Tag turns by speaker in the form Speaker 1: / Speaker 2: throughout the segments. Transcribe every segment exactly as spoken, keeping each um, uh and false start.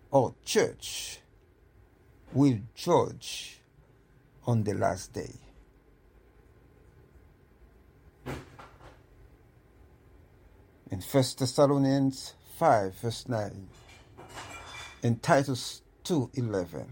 Speaker 1: or church will judge on the last day. In First Thessalonians five, verse nine, in Titus two eleven,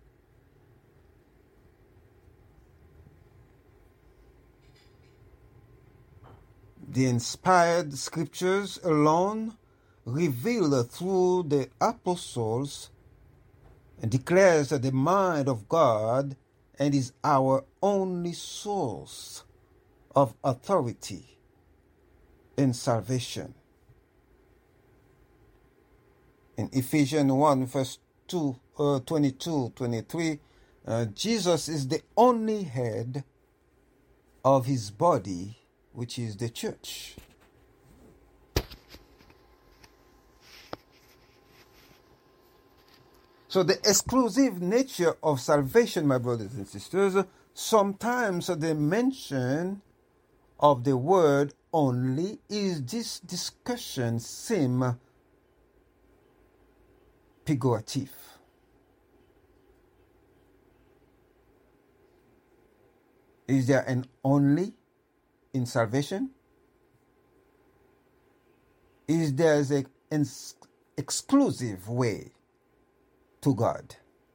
Speaker 1: the inspired scriptures alone reveal through the apostles and declares the mind of God and is our only source of authority in salvation. In Ephesians one, verse two, uh, twenty-two, twenty-three, uh, Jesus is the only head of his body, which is the church. So the exclusive nature of salvation, my brothers and sisters, sometimes the mention of the word only is this discussion seem pejorative. Is there an only in salvation? Is there an exclusive way to God?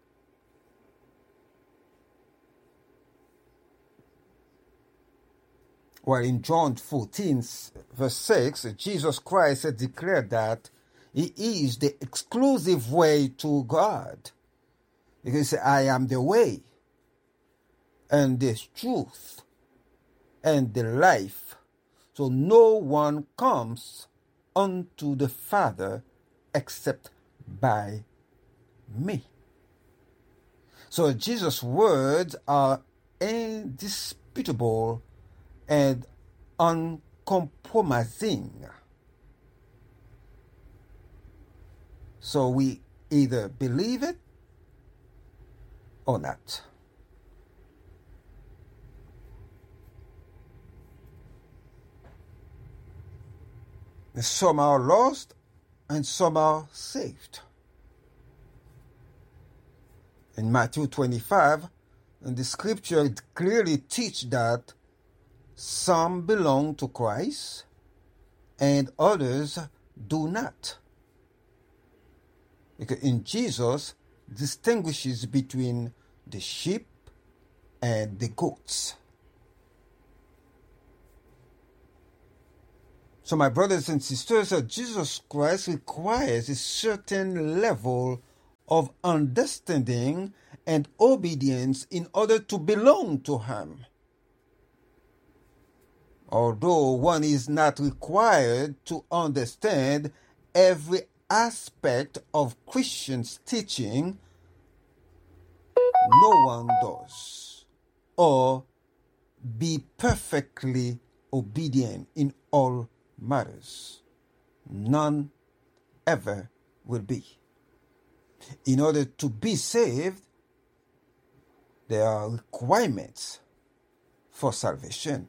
Speaker 1: Well, in John fourteen, verse six, Jesus Christ declared that he is the exclusive way to God. He said, I am the way and the truth and the life. So no one comes unto the Father except by me. So Jesus' words are indisputable and uncompromising. So we either believe it or not. Some are lost and some are saved. In Matthew twenty-five, the scripture clearly teaches that some belong to Christ and others do not. Because in Jesus distinguishes between the sheep and the goats. So my brothers and sisters, Jesus Christ requires a certain level of understanding and obedience in order to belong to him. Although one is not required to understand every aspect of Christian's teaching, no one does, or be perfectly obedient in all matters. None ever will be. In order to be saved, there are requirements for salvation.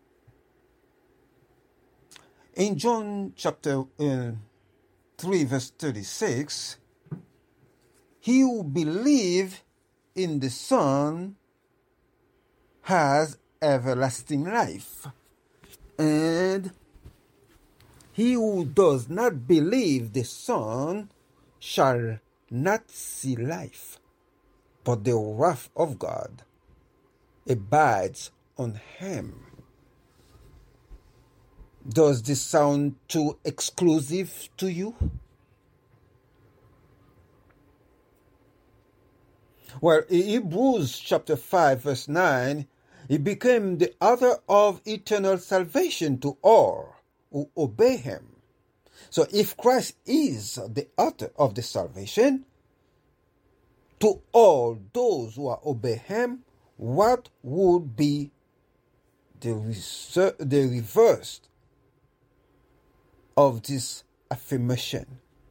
Speaker 1: In John chapter uh, three, verse thirty-six, he who believes in the Son has everlasting life, and he who does not believe the Son shall not see life, but the wrath of God abides on him. Does this sound too exclusive to you? Well, in Hebrews chapter five, verse nine, he became the author of eternal salvation to all who obey him. So if Christ is the author of the salvation to all those who are obey him, what would be the, reser- the reverse of this affirmation?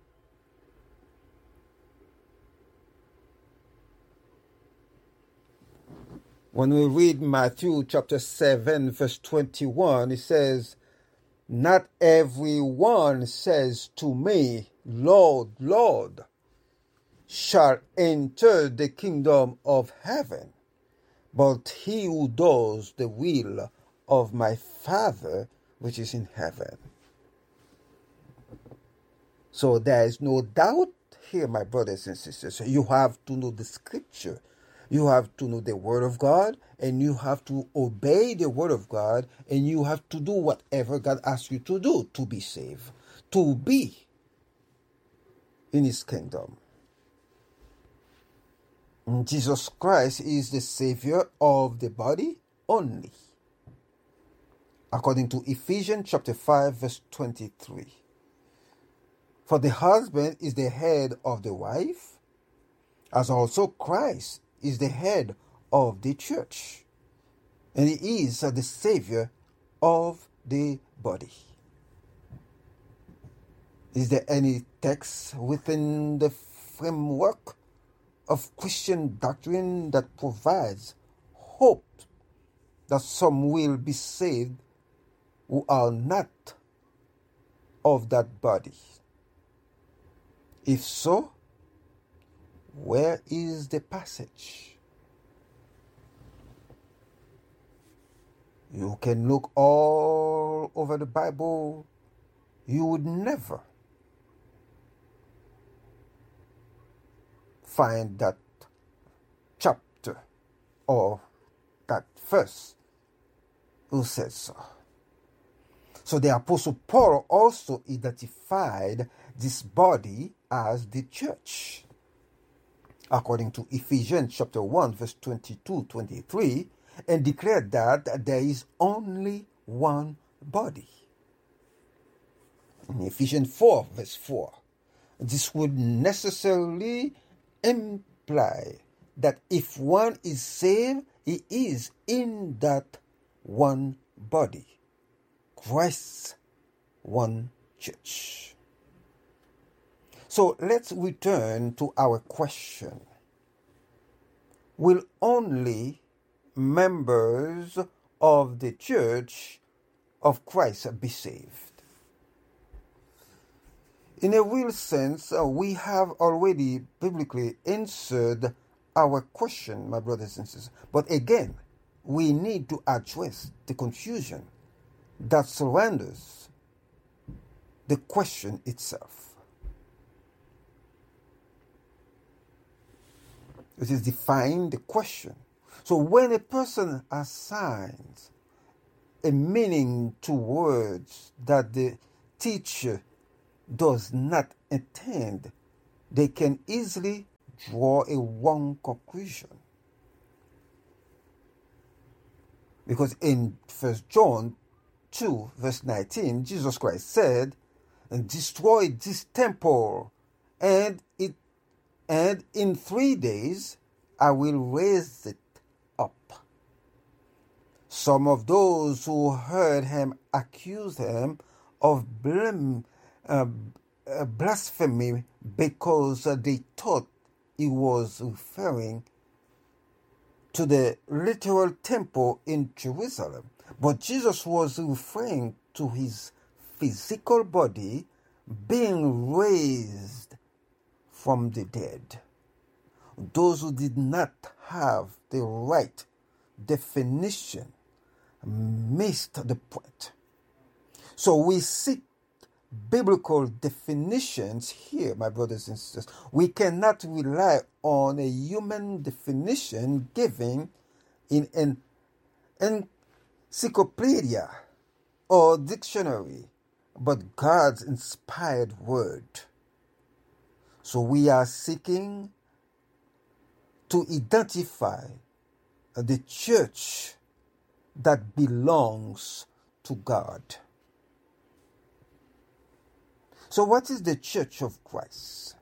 Speaker 1: When we read Matthew chapter seven, verse twenty-one, it says, not everyone says to me, Lord, Lord, shall enter the kingdom of heaven, but he who does the will of my Father which is in heaven. So there is no doubt here, my brothers and sisters. You have to know the scripture. You have to know the word of God, and you have to obey the word of God, and you have to do whatever God asks you to do to be saved, to be in his kingdom. And Jesus Christ is the Savior of the body only, according to Ephesians chapter five, verse twenty-three. For the husband is the head of the wife, as also Christ is the head of the church, and he is the Savior of the body. Is there any text within the framework of Christian doctrine that provides hope that some will be saved who are not of that body? If so, where is the passage? You can look all over the Bible. You would never find that chapter or that verse who says so. So the Apostle Paul also identified this body as the church. According to Ephesians chapter one, verse twenty-two to twenty-three, and declared that there is only one body. In Ephesians four, verse four, this would necessarily imply that if one is saved, he is in that one body, Christ's one church. So let's return to our question. Will only members of the church of Christ be saved? In a real sense, uh, we have already biblically answered our question, my brothers and sisters. But again, we need to address the confusion that surrounds the question itself. It is define the question. So when a person assigns a meaning to words that the teacher does not intend, they can easily draw a wrong conclusion. Because in First John two, verse nineteen, Jesus Christ said, and destroy this temple, and it and in three days I will raise it up. Some of those who heard him accused him of blame, uh, uh, blasphemy because uh, they thought he was referring to the literal temple in Jerusalem. But Jesus was referring to his physical body being raised from the dead. Those who did not have the right definition missed the point. So we seek biblical definitions here, my brothers and sisters. We cannot rely on a human definition given in an encyclopedia or dictionary, but God's inspired word. So we are seeking to identify the church that belongs to God. So what is the Church of Christ?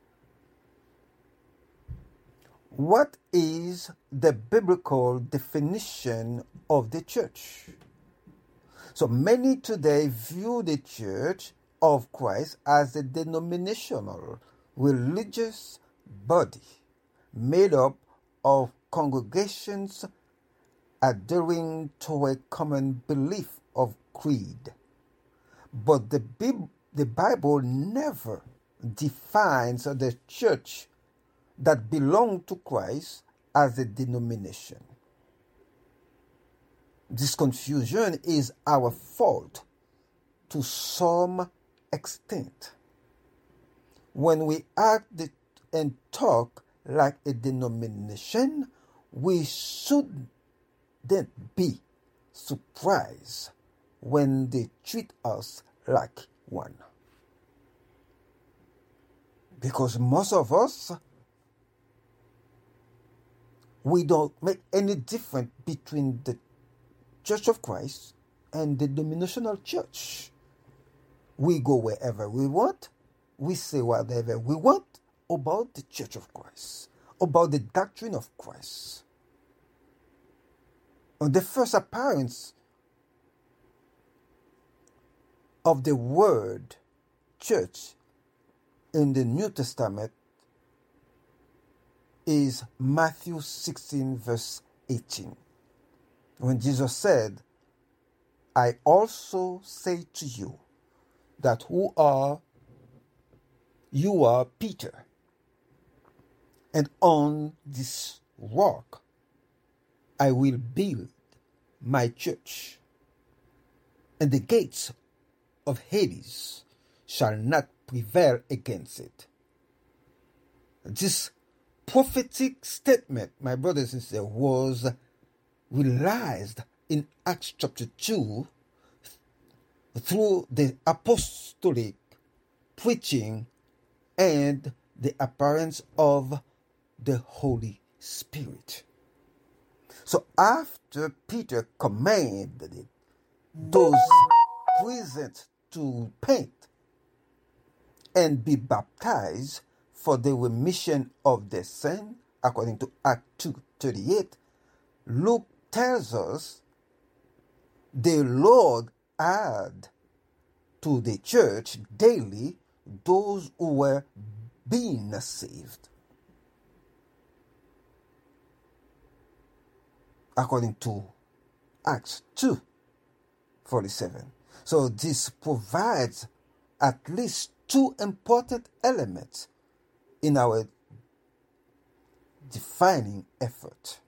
Speaker 1: What is the biblical definition of the church? So many today view the Church of Christ as a denominational religious body made up of congregations adhering to a common belief of creed. But the, Bib- the Bible never defines the church that belong to Christ as a denomination. This confusion is our fault to some extent. When we act and talk like a denomination, we shouldn't be surprised when they treat us like one. Because most of us, we don't make any difference between the Church of Christ and the denominational church. We go wherever we want. We say whatever we want about the Church of Christ, about the doctrine of Christ. On the first appearance of the word church in the New Testament is Matthew sixteen, verse eighteen. When Jesus said, I also say to you that who are you are Peter, and on this rock I will build my church, and the gates of Hades shall not prevail against it. This prophetic statement, my brothers and sisters, was realized in Acts chapter two through the apostolic preaching and the appearance of the Holy Spirit. So after Peter commanded those present to repent and be baptized for the remission of their sin, according to Acts two thirty-eight, Luke tells us the Lord add to the church daily those who were being saved, according to Acts two forty-seven. So this provides at least two important elements in our defining effort.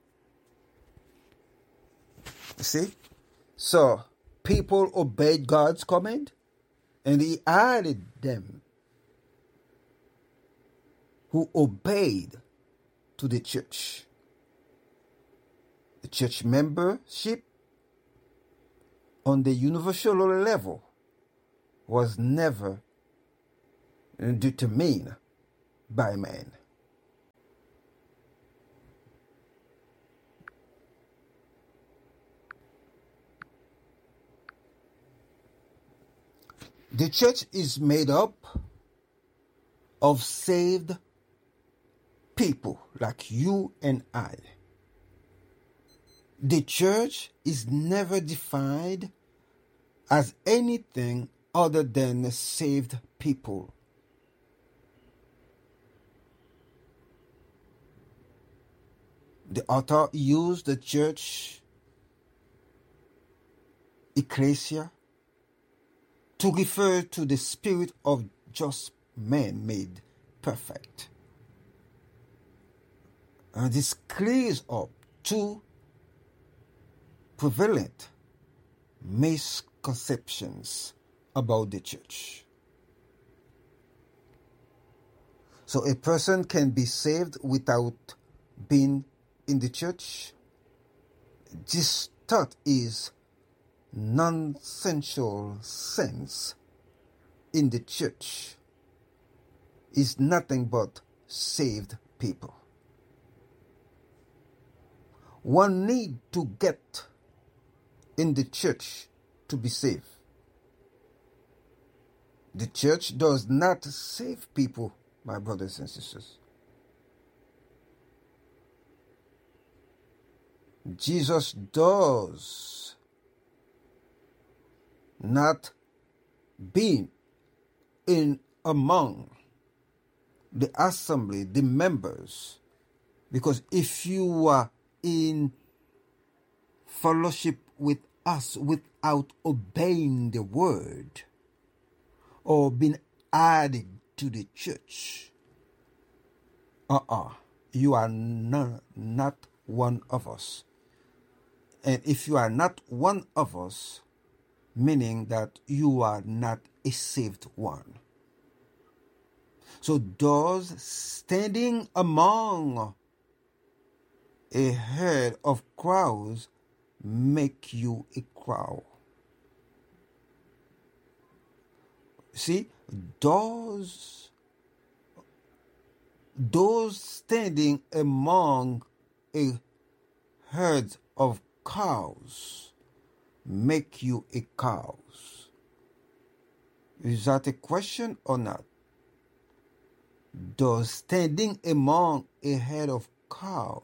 Speaker 1: You see? So people obeyed God's command, and he added them who obeyed to the church. The church membership on the universal level was never determined by man. The church is made up of saved people like you and I. The church is never defined as anything other than saved people. The author used the church, ecclesia, to refer to the spirit of just men made perfect. And this clears up two prevalent misconceptions about the church. So a person can be saved without being in the church. This thought is nonsensical sense in the church is nothing but saved people. One need to get in the church to be saved. The church does not save people, my brothers and sisters. Jesus does not be in among the assembly, the members, because if you are in fellowship with us without obeying the word or being added to the church, Uh-uh. You are none, not one of us. And if you are not one of us, meaning that you are not a saved one. So does standing among a herd of crows make you a crow? See, does those standing among a herd of cows make you a cows? Is that a question or not? Does standing among a herd of cows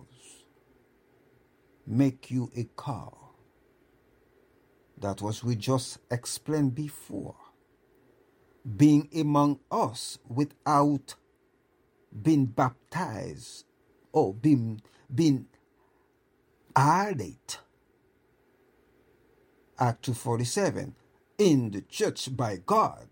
Speaker 1: make you a cow? That was we just explained before. Being among us without being baptized or being, being added, Act two forty-seven, in the church by God.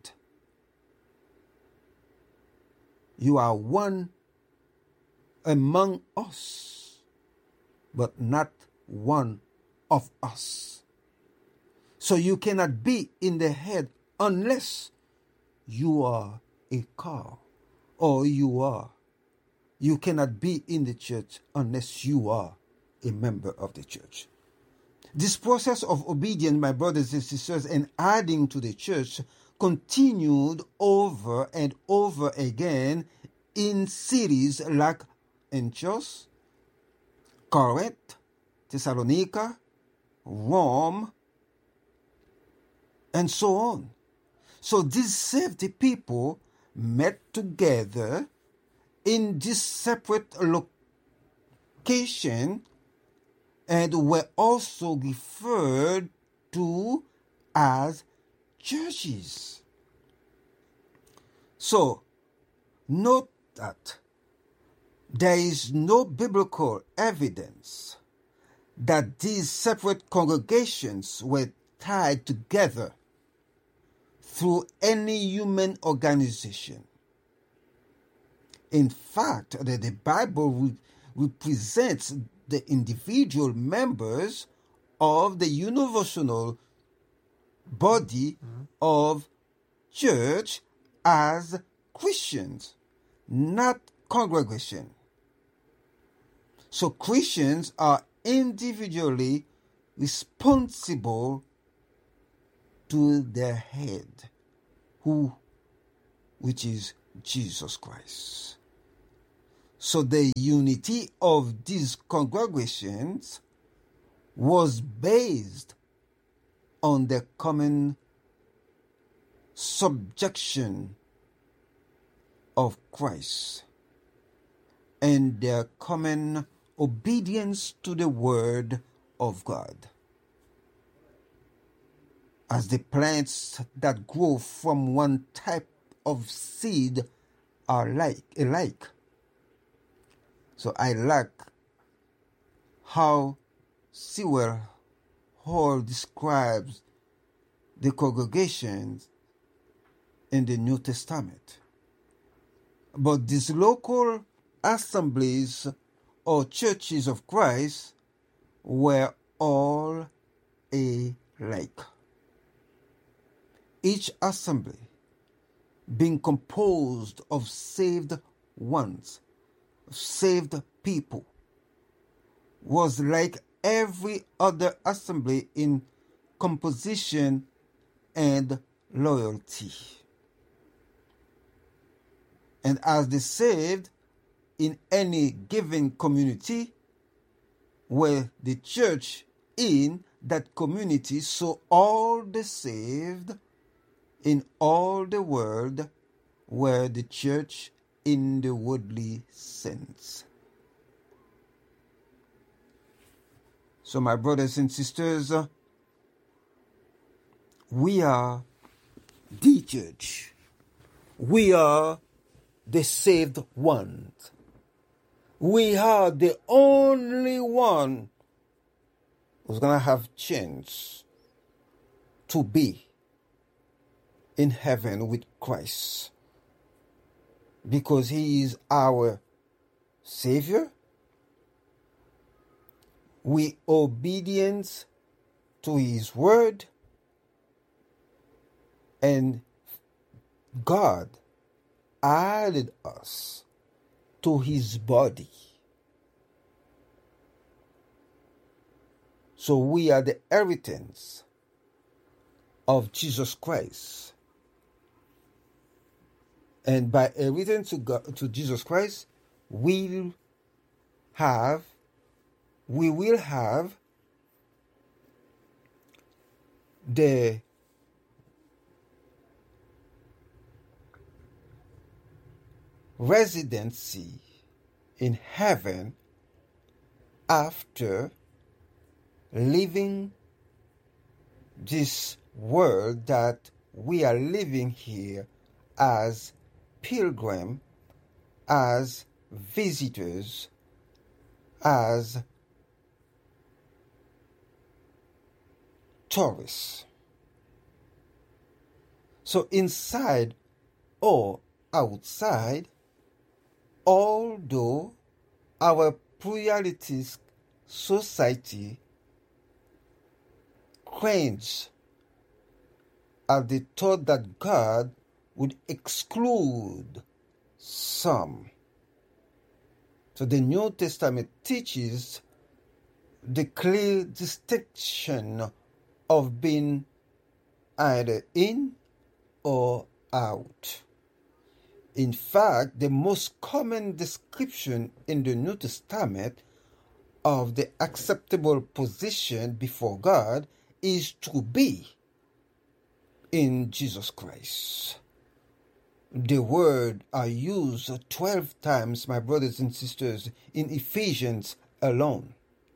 Speaker 1: You are one among us, but not one of us. So you cannot be in the head unless you are a cow, or you are. You cannot be in the church unless you are a member of the church. This process of obedience, my brothers and sisters, and adding to the church continued over and over again in cities like Antioch, Corinth, Thessalonica, Rome, and so on. So these saved people met together in this separate location and were also referred to as churches. So, note that there is no biblical evidence that these separate congregations were tied together through any human organization. In fact, the, the Bible re- represents the individual members of the universal body mm-hmm. of church as Christians, not congregation. So Christians are individually responsible to their head, who, which is Jesus Christ. So the unity of these congregations was based on the common subjection of Christ and their common obedience to the word of God. As the plants that grow from one type of seed are like alike. So I like how Sewell Hall describes the congregations in the New Testament. But these local assemblies or churches of Christ were all alike. Each assembly being composed of saved ones, saved people, was like every other assembly in composition and loyalty. And as the saved in any given community were the church in that community, so all the saved in all the world were the church in the worldly sense. So my brothers and sisters, we are the church. We are the saved ones. We are the only one who's going to have chance to be in heaven with Christ, because he is our Savior. We obedience to his word, and God added us to his body. So we are the inheritance of Jesus Christ. And by inheritance to God, to Jesus Christ, we'll have, we will have the residency in heaven after living this world that we are living here as pilgrims, as visitors, as tourists. So inside or outside, although our pluralistic society cringe at the thought that God would exclude some. So the New Testament teaches the clear distinction of being either in or out. In fact, the most common description in the New Testament of the acceptable position before God is to be in Jesus Christ. The word are used twelve times, my brothers and sisters, in Ephesians alone.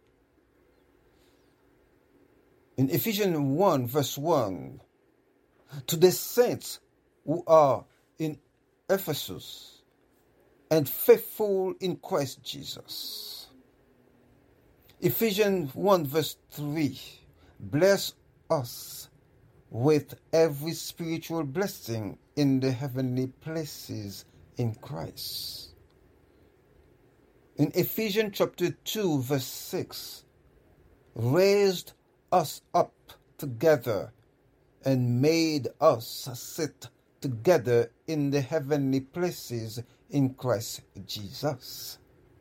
Speaker 1: In Ephesians one verse one, to the saints who are in Ephesus and faithful in Christ Jesus. Ephesians one verse three, bless us with every spiritual blessing in the heavenly places in Christ. In Ephesians chapter two verse six, raised us up together and made us sit together in the heavenly places in Christ Jesus.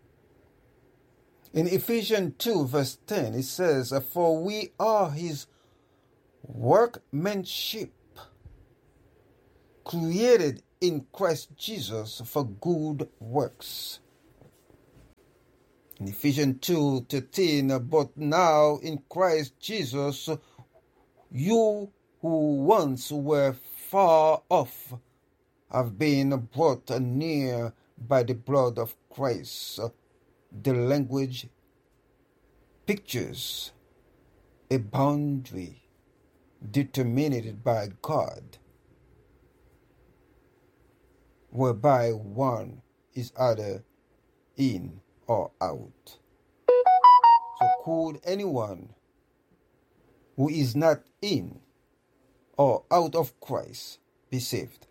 Speaker 1: In Ephesians two verse ten, it says, for we are his workmanship, created in Christ Jesus for good works. In Ephesians two thirteen, but now in Christ Jesus, you who once were far off have been brought near by the blood of Christ. The language pictures a boundary determined by God, whereby one is either in or out. So could anyone who is not in or out of Christ be saved?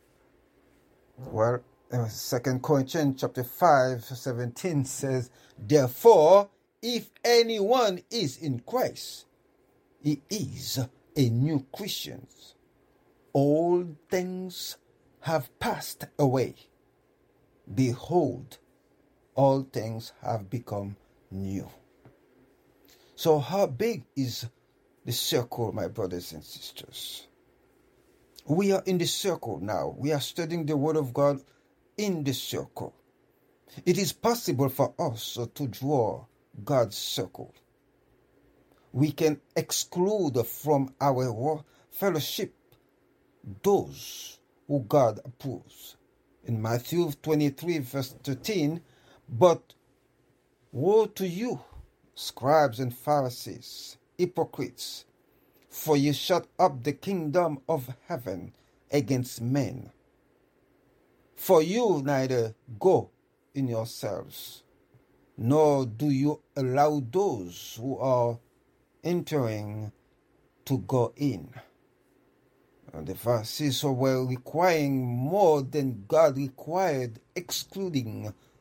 Speaker 1: Well, uh, Second Corinthians chapter five seventeen says, therefore, if anyone is in Christ, he is a new Christian. All things have passed away. Behold, all things have become new. So how big is the circle, my brothers and sisters? We are in the circle now. We are studying the Word of God in the circle. It is possible for us to draw God's circle. We can exclude from our fellowship those who God approves. In Matthew twenty-three verse thirteen, but woe to you, scribes and Pharisees, hypocrites, for you shut up the kingdom of heaven against men. For you neither go in yourselves, nor do you allow those who are entering to go in. And the Pharisees were requiring more than God required, excluding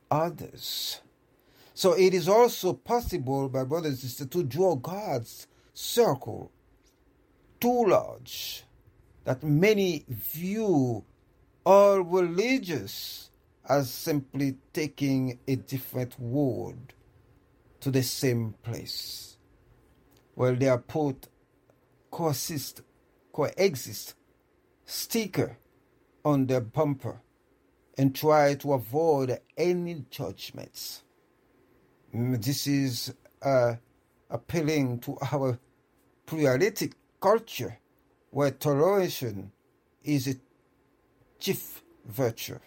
Speaker 1: others. So it is also possible, my brothers and sisters, to draw God's circle too large, that many view all religious as simply taking a different road to the same place. Well, they are put coexist, coexist sticker on their bumper and try to avoid any judgments. This is uh, appealing to our pluralistic culture where toleration is a chief virtue.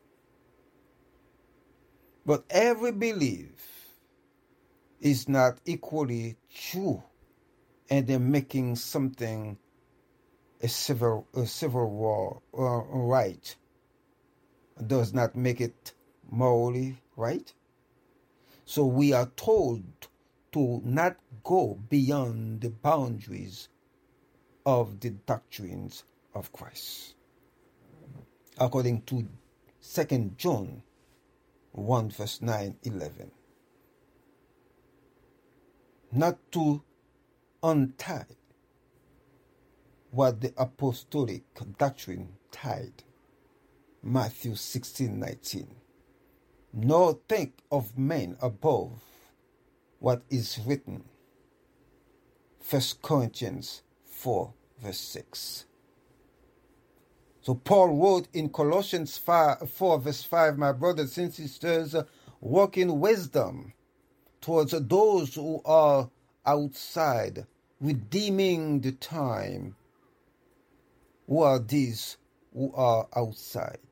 Speaker 1: But every belief is not equally true, and they're making something a civil a civil war uh, right does not make it morally right. So we are told to not go beyond the boundaries of the doctrines of Christ, according to Second John one verse nine eleven. Not to untie what the apostolic doctrine tied, Matthew sixteen nineteen. Nor think of men above what is written, First Corinthians four verse six. So Paul wrote in Colossians four verse five, my brothers and sisters, walk in wisdom towards those who are outside, redeeming the time. Who are these who are outside?